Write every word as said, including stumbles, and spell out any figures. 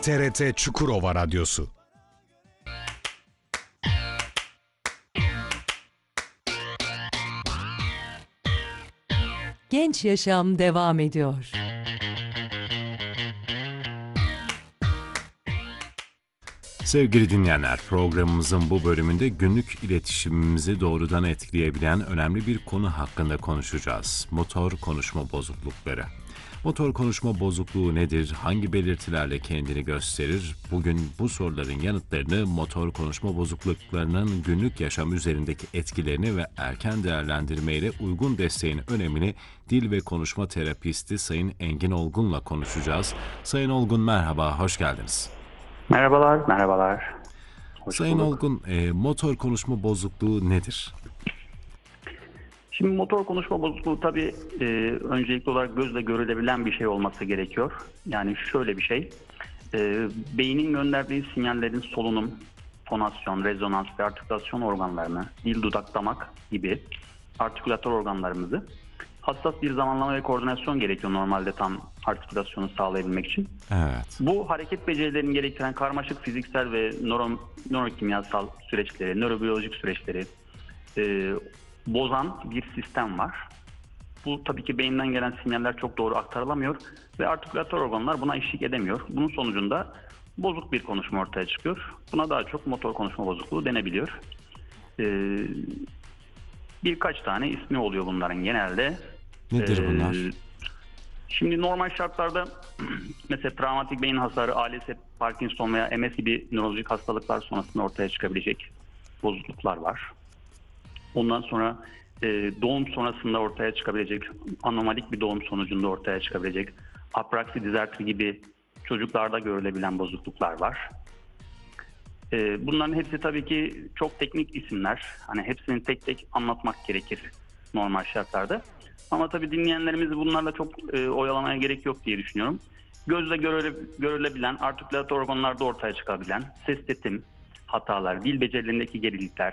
T R T Çukurova Radyosu. Genç Yaşam devam ediyor. Sevgili dinleyenler, programımızın bu bölümünde günlük iletişimimizi doğrudan etkileyebilen önemli bir konu hakkında konuşacağız. Motor konuşma bozuklukları. Motor konuşma bozukluğu nedir? Hangi belirtilerle kendini gösterir? Bugün bu soruların yanıtlarını, motor konuşma bozukluklarının günlük yaşam üzerindeki etkilerini ve erken değerlendirmeyle uygun desteğin önemini dil ve konuşma terapisti Sayın Engin Olgun'la konuşacağız. Sayın Olgun merhaba, hoş geldiniz. Merhabalar, merhabalar. Hoş Sayın bulduk. Olgun, e, motor konuşma bozukluğu nedir? Şimdi motor konuşma bozukluğu tabii e, öncelikli olarak gözle görülebilen bir şey olması gerekiyor. Yani şöyle bir şey, e, beynin gönderdiği sinyallerin solunum, fonasyon, rezonans ve artikülasyon organlarını, dil, dudak, damak gibi artikülatör organlarımızı hassas bir zamanlama ve koordinasyon gerekiyor normalde tam artikülasyonu sağlayabilmek için. Evet. Bu hareket becerilerini gerektiren karmaşık fiziksel ve nöro, nörokimyasal süreçleri, nörobiyolojik süreçleri e, bozan bir sistem var. Bu tabii ki beyinden gelen sinyaller çok doğru aktarılamıyor ve artikülatör organlar buna eşlik edemiyor. Bunun sonucunda bozuk bir konuşma ortaya çıkıyor. Buna daha çok motor konuşma bozukluğu denebiliyor. Ee, birkaç tane ismi oluyor bunların genelde. Nedir bunlar? Ee, şimdi normal şartlarda mesela travmatik beyin hasarı, A L S, Parkinson veya M S gibi nörolojik hastalıklar sonrasında ortaya çıkabilecek bozukluklar var. Ondan sonra e, doğum sonrasında ortaya çıkabilecek, anomalik bir doğum sonucunda ortaya çıkabilecek, apraksi dizartri gibi çocuklarda görülebilen bozukluklar var. E, bunların hepsi tabii ki çok teknik isimler. Hani hepsini tek tek anlatmak gerekir normal şartlarda. Ama tabii dinleyenlerimiz bunlarla çok e, oyalamaya gerek yok diye düşünüyorum. Gözle görüle, görülebilen, artikülatör organlarda ortaya çıkabilen ses tetim hatalar, dil becerilerindeki gerilikler,